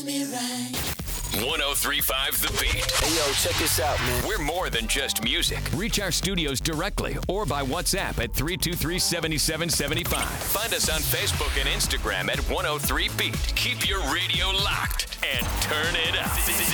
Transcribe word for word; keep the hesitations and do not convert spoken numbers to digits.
one oh three point five The Beat. Hey, yo, check this out, man. We're more than just music. Reach our studios directly or by WhatsApp at three two three, seven seven seven five. Find us on Facebook and Instagram at one oh three Beat. Keep your radio locked and turn it up.